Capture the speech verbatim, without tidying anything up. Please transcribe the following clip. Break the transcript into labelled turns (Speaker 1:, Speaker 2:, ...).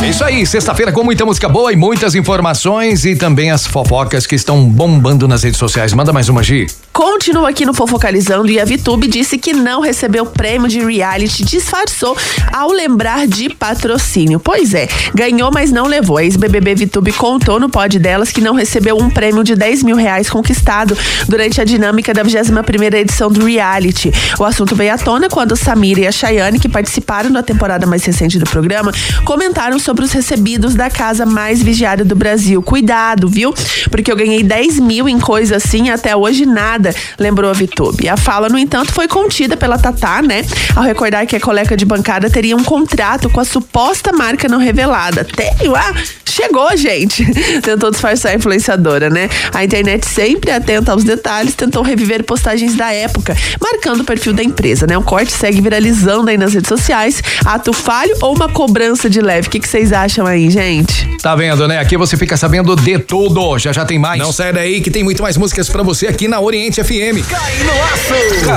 Speaker 1: É isso aí, sexta-feira com muita música boa e muitas informações e também as fofocas que estão bombando nas redes sociais. Manda mais uma, Gi.
Speaker 2: Continua aqui no Fofocalizando e a ViTube disse que não recebeu prêmio de reality, disfarçou ao lembrar de patrocínio. Pois é, ganhou, mas não levou. A ex-B B B ViTube contou no pod delas que não recebeu um prêmio de dez mil reais conquistado durante a dinâmica da vigésima primeira edição do reality. O assunto veio à tona quando Samira e a Chayane, que participaram da temporada mais recente do programa, comentaram sobre os recebidos da casa mais vigiada do Brasil. Cuidado, viu? Porque eu ganhei dez mil em coisa assim, até hoje nada, lembrou a ViTube. A fala, no entanto, foi contida pela Tatá, né? Ao recordar que a colega de bancada teria um contrato com a suposta marca não revelada. Tenho, ah, chegou, gente. Tentou disfarçar a influenciadora, né? A internet, sempre atenta aos detalhes, tentou reviver postagens da época, marcando o perfil da empresa, né? O corte segue viralizando aí nas redes sociais. Ato falho ou uma cobrança de leve? O que que vocês acham aí, gente?
Speaker 1: Tá vendo, né? Aqui você fica sabendo de tudo. Já já tem mais.
Speaker 3: Não sai daí que tem muito mais músicas pra você aqui na Oriente F M.
Speaker 1: Cai no aço!